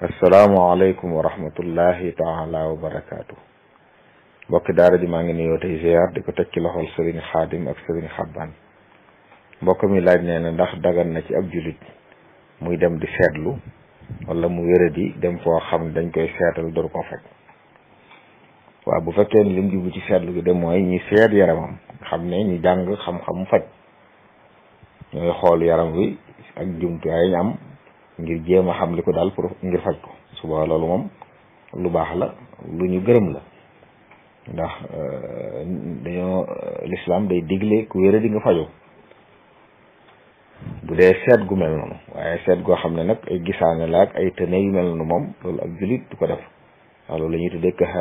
asalaamaaleykum wa rahmatullahi taala wa barakaatu. mbokki daara ji maa ngi nuyoo tey ziar di ko teg ci loxol sëriñ xaadim ak sëriñ xabbaan. mbokk mi laaj nee na ndax dagan na ci ab julit muy dem di seetlu wala mu wéradi dem foo xam ne dañ koy seetal door ko faj. waaw bu fekkee ni lim jublu ci seetlu gi de mooy ñi seet yaramam xam ne ñi jàng xam-xamu faj ñooy xool yaram wi ak jumtuwaay ñu am ngir jéem a xam li ko daal pour ngir faj ko suba loolu moom lu baax la lu ñu gërëm la ndax dañoo lislaam day digle ku wéra di nga fajoo bu dee seet gu mel noonu. waaye seet goo xam ne nag ay gisaane la ak ay tëne yu mel noonu moom loolu ak julit du ko def waaw loolu la ñuy tuddee